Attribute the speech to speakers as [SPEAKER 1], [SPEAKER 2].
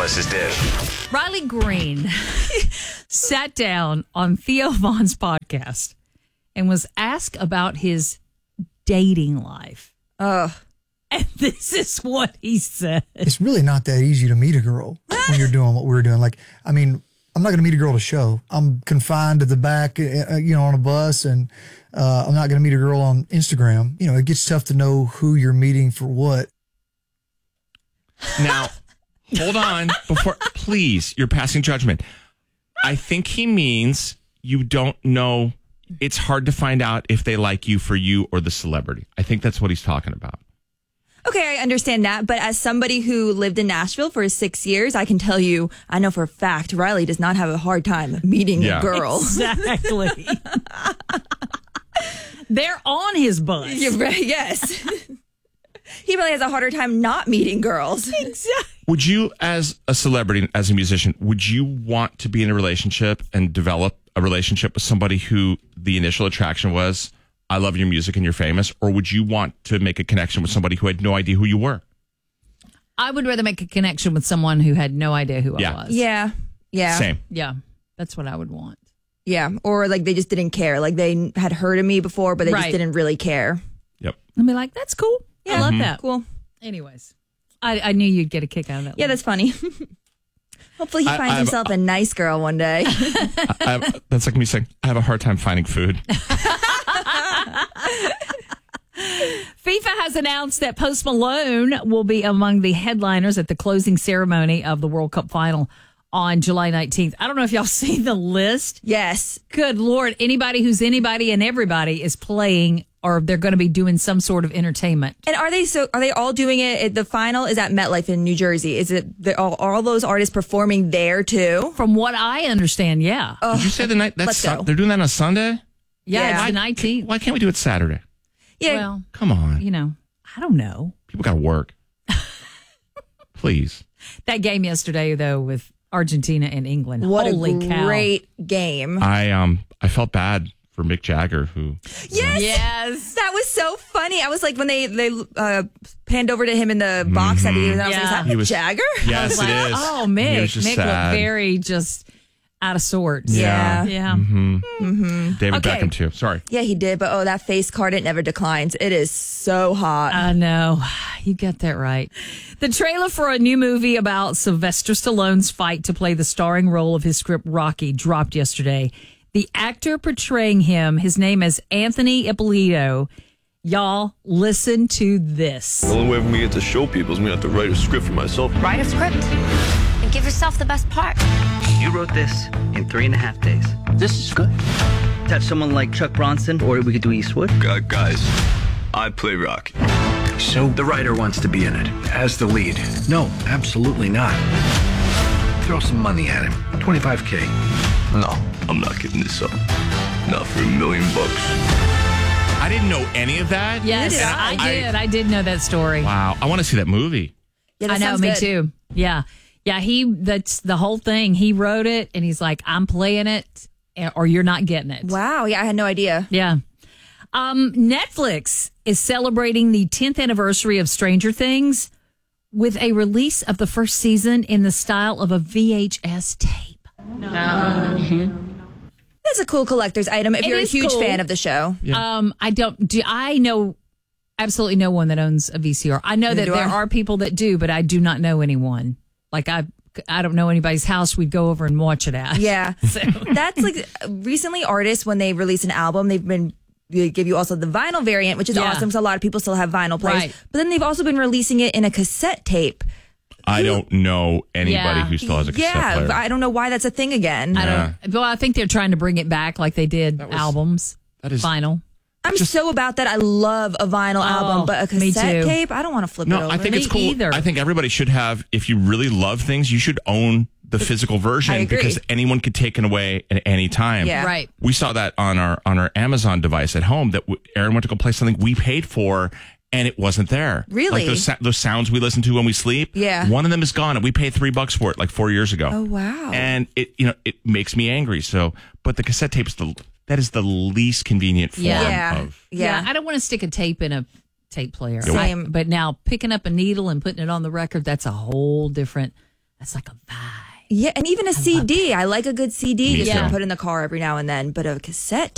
[SPEAKER 1] Alice's Dish.
[SPEAKER 2] Riley Green sat down on Theo Vaughn's podcast and was asked about his dating life. And this is what he said.
[SPEAKER 3] It's really not that easy to meet a girl when you're doing what we're doing. Like, I mean, I'm not going to meet a girl to show. I'm confined to the back, on a bus, and I'm not going to meet a girl on Instagram. It gets tough to know who you're meeting for what.
[SPEAKER 4] Now, hold on. Please, you're passing judgment. I think he means you don't know. It's hard to find out if they like you for you or the celebrity. I think that's what he's talking about.
[SPEAKER 5] Okay, I understand that. But as somebody who lived in Nashville for 6 years, I can tell you, I know for a fact, Riley does not have a hard time meeting a girl.
[SPEAKER 2] Exactly. They're on his bus.
[SPEAKER 5] You're right, yes. He really has a harder time not meeting girls.
[SPEAKER 2] Exactly.
[SPEAKER 4] Would you, as a celebrity, as a musician, would you want to be in a relationship and develop a relationship with somebody who the initial attraction was, I love your music and you're famous? Or would you want to make a connection with somebody who had no idea who you were?
[SPEAKER 2] I would rather make a connection with someone who had no idea who I was.
[SPEAKER 5] Yeah.
[SPEAKER 4] Same.
[SPEAKER 2] Yeah. That's what I would want.
[SPEAKER 5] Yeah. Or like they just didn't care. Like they had heard of me before, but they just didn't really care.
[SPEAKER 4] Yep.
[SPEAKER 2] I'd be like, that's cool. Yeah, I love that.
[SPEAKER 5] Cool.
[SPEAKER 2] Anyways, I knew you'd get a kick out of that.
[SPEAKER 5] Yeah, that's funny. Hopefully he finds himself a nice girl one day.
[SPEAKER 4] That's like me saying, I have a hard time finding food.
[SPEAKER 2] FIFA has announced that Post Malone will be among the headliners at the closing ceremony of the World Cup final on July 19th. I don't know if y'all see the list.
[SPEAKER 5] Yes.
[SPEAKER 2] Good Lord. Anybody who's anybody and everybody is playing, or they're going to be doing some sort of entertainment.
[SPEAKER 5] And are they all doing it? The final is at MetLife in New Jersey. Is it all those artists performing there too?
[SPEAKER 2] From what I understand, yeah.
[SPEAKER 4] Did you say the night?
[SPEAKER 5] Let's go.
[SPEAKER 4] They're doing that on a Sunday?
[SPEAKER 2] Yeah, it's the 19th.
[SPEAKER 4] Why can't we do it Saturday?
[SPEAKER 5] Yeah.
[SPEAKER 2] Well,
[SPEAKER 4] come on.
[SPEAKER 2] I don't know.
[SPEAKER 4] People got to work. Please.
[SPEAKER 2] That game yesterday, though, with Argentina and England.
[SPEAKER 5] What
[SPEAKER 2] Holy
[SPEAKER 5] a
[SPEAKER 2] cow.
[SPEAKER 5] great game.
[SPEAKER 4] I felt bad for Mick Jagger, who...
[SPEAKER 5] Yes. That was so funny. I was like, when they panned over to him in the box at the end, I was like, is that Mick Jagger?
[SPEAKER 4] Yes, it is.
[SPEAKER 2] Oh, Mick.
[SPEAKER 4] Mick
[SPEAKER 2] Looked very just out of sorts.
[SPEAKER 5] Yeah.
[SPEAKER 4] David Beckham, too. Sorry.
[SPEAKER 5] Yeah, he did. But that face card, it never declines. It is so hot.
[SPEAKER 2] I know. You got that right. The trailer for a new movie about Sylvester Stallone's fight to play the starring role of his script Rocky dropped yesterday. The actor portraying him, his name is Anthony Ippolito. Y'all, listen to this.
[SPEAKER 6] The only way for me to get to show people is me to have to write a script for myself.
[SPEAKER 7] Write a script and give yourself the best part.
[SPEAKER 8] You wrote this in 3.5 days.
[SPEAKER 9] This is good.
[SPEAKER 8] Touch someone like Chuck Bronson, or we could do Eastwood.
[SPEAKER 6] Guys, I play Rocky.
[SPEAKER 9] So the writer wants to be in it as the lead. No, absolutely not. Throw some money at him. $25K.
[SPEAKER 6] No, I'm not giving this up. Not for $1 million.
[SPEAKER 4] I didn't know any of that.
[SPEAKER 2] Yes, I did. I did know that story.
[SPEAKER 4] Wow. I want to see that movie.
[SPEAKER 5] Yeah,
[SPEAKER 2] I know, me too. Yeah. Yeah, that's the whole thing. He wrote it, and he's like, I'm playing it, or you're not getting it.
[SPEAKER 5] Wow. Yeah, I had no idea.
[SPEAKER 2] Yeah. Netflix is celebrating the 10th anniversary of Stranger Things with a release of the first season in the style of a VHS tape.
[SPEAKER 5] That's a cool collector's item if you're a huge
[SPEAKER 2] cool.
[SPEAKER 5] fan of the show.
[SPEAKER 4] Yeah.
[SPEAKER 2] I know absolutely no one that owns a VCR. I know that there are people that do, but I do not know anyone. Like I don't know anybody's house we'd go over and watch it at.
[SPEAKER 5] Yeah. So. That's like recently artists, when they release an album, they give you also the vinyl variant, which is awesome because a lot of people still have vinyl players.
[SPEAKER 2] Right.
[SPEAKER 5] But then they've also been releasing it in a cassette tape.
[SPEAKER 4] I don't know anybody who still has a cassette player.
[SPEAKER 5] I don't know why that's a thing again.
[SPEAKER 2] I think they're trying to bring it back like they did albums.
[SPEAKER 4] That is
[SPEAKER 2] vinyl.
[SPEAKER 5] I'm so about that. I love a vinyl album, but a cassette tape, I don't want to flip it over.
[SPEAKER 4] I think it's cool.
[SPEAKER 2] Either.
[SPEAKER 4] I think everybody should have, if you really love things, you should own the physical version because anyone could take it away at any time.
[SPEAKER 5] Yeah.
[SPEAKER 2] Right.
[SPEAKER 4] We saw that on our Amazon device at home that Aaron went to go play something we paid for and it wasn't there.
[SPEAKER 5] Really?
[SPEAKER 4] Like those sounds we listen to when we sleep.
[SPEAKER 5] Yeah.
[SPEAKER 4] One of them is gone and we paid $3 for it like 4 years ago.
[SPEAKER 5] Oh, wow.
[SPEAKER 4] And it makes me angry. So, but the cassette tape that is the least convenient form of.
[SPEAKER 2] Yeah. I don't want to stick a tape in a tape player.
[SPEAKER 5] Same.
[SPEAKER 2] But now picking up a needle and putting it on the record, that's a whole different That's like a vibe.
[SPEAKER 5] Yeah, and even a CD. I like a good CD just
[SPEAKER 4] too.
[SPEAKER 5] to put in the car every now and then. But a cassette